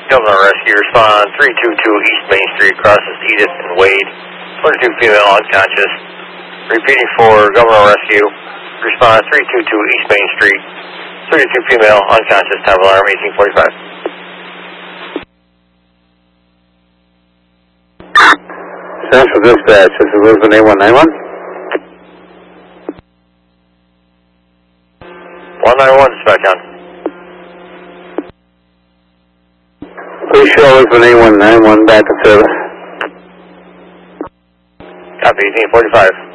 Governor Rescue, respond 322 East Main Street, crosses Edith and Wade, 22 female unconscious. Repeating for Governor Rescue, respond 322 East Main Street, 32 female unconscious, time of alarm 1845. Central Dispatch, this is Lisbon 8191. 191, dispatch on. Please show Lisbon 8191 back to service. Copy, 1845.